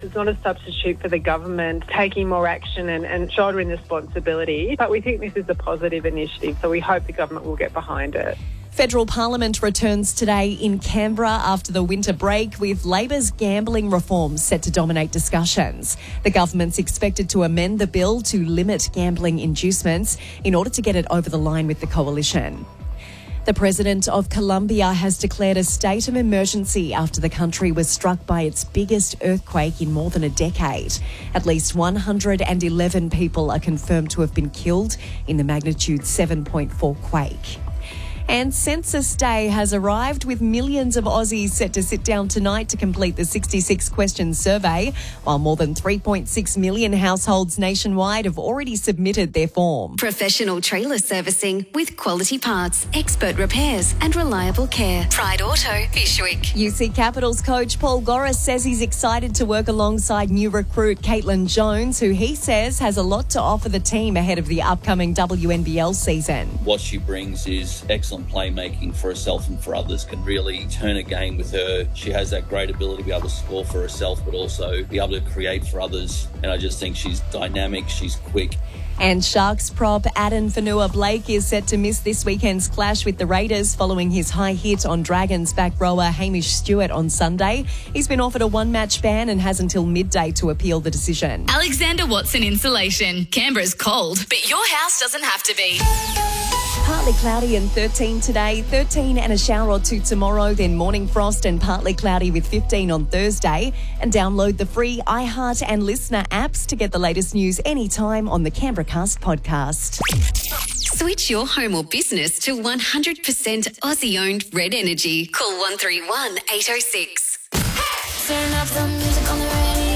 is not a substitute for the government taking more action and shouldering responsibility. But we think this is a positive initiative, so we hope the government will get behind it. Federal Parliament returns today in Canberra after the winter break, with Labor's gambling reforms set to dominate discussions. The government's expected to amend the bill to limit gambling inducements in order to get it over the line with the coalition. The President of Colombia has declared a state of emergency after the country was struck by its biggest earthquake in more than a decade. At least 111 people are confirmed to have been killed in the magnitude 7.4 quake. And Census Day has arrived, with millions of Aussies set to sit down tonight to complete the 66-question survey, while more than 3.6 million households nationwide have already submitted their form. Professional trailer servicing with quality parts, expert repairs and reliable care. Pride Auto, Fishwick. UC Capitals coach Paul Goris says he's excited to work alongside new recruit Caitlin Jones, who he says has a lot to offer the team ahead of the upcoming WNBL season. What she brings is excellent playmaking for herself and for others, can really turn a game with her. She has that great ability to be able to score for herself, but also be able to create for others. And I just think she's dynamic, she's quick. And Sharks prop Aden Fanua-Blake is set to miss this weekend's clash with the Raiders following his high hit on Dragons back rower Hamish Stewart on Sunday. He's been offered a one-match ban and has until midday to appeal the decision. Alexander Watson Insulation. Canberra's cold, but your house doesn't have to be. Partly cloudy and 13 today, 13 and a shower or two tomorrow, then morning frost and partly cloudy with 15 on Thursday. And download the free iHeart and Listener apps to get the latest news anytime on the Canberra Cast podcast. Switch your home or business to 100% Aussie-owned Red Energy. Call 131 806. Turn up the music on the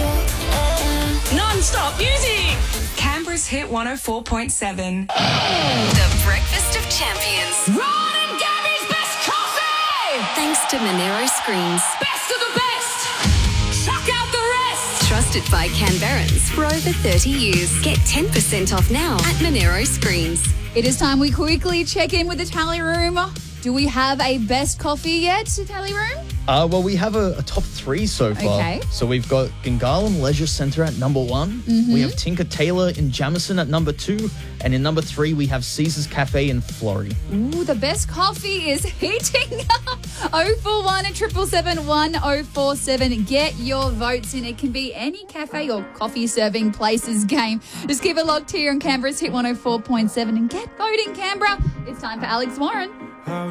radio. Non-stop music. Canberra's Hit 104.7. The Breakfast of Champions. Ron and Gabby's best coffee. Thanks to Monero Screens. Best of the best. Chuck out the rest. Trusted by Canberrans for over 30 years. Get 10% off now at Monero Screens. It is time we quickly check in with the tally room. Do we have a best coffee yet, tally room? Well, we have a top three so far. Okay. So we've got Gungahlin Leisure Centre at number 1. Mm-hmm. We have Tinker Tailor in Jamison at number 2. And in number 3, we have Caesar's Cafe in Florrie. Ooh, the best coffee is heating up. 041 777 1047. Get your votes in. It can be any cafe or coffee serving places game. Just keep it locked here on Canberra's Hit 104.7 and get voting, Canberra. It's time for Alex Warren.